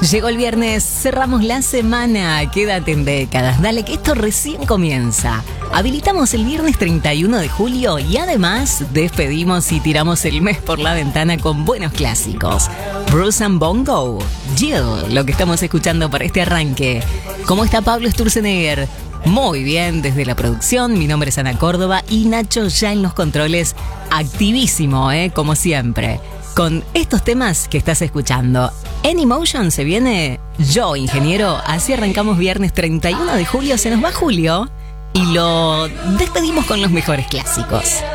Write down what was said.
Llegó el viernes, cerramos la semana, quédate en décadas, dale que esto recién comienza. Habilitamos el viernes 31 de julio y además despedimos y tiramos el mes por la ventana con buenos clásicos. Bruce and Bongo, Jill, lo que estamos escuchando para este arranque. ¿Cómo está Pablo Sturzenegger? Muy bien, desde la producción, mi nombre es Ana Córdoba y Nacho ya en los controles, activísimo, como siempre. Con estos temas que estás escuchando. Anymotion se viene Yo, ingeniero. Así arrancamos viernes 31 de julio. Se nos va julio y lo despedimos con los mejores clásicos.